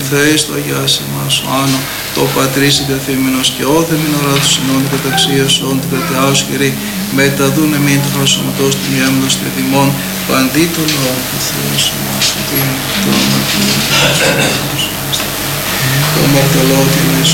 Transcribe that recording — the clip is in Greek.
Θεέ το αγιάσε μας ο Άνω, το Πατρίς εγκαθήμενος και όθε μην ορά του συνών καταξίωσον την κρατεάος χειρή, μεταδούν εμήν το χαροσωματός του μιάμενος τεδημών, παντί το λόγο του Θεού σου μας, το αμαρτωλό του Ιησού.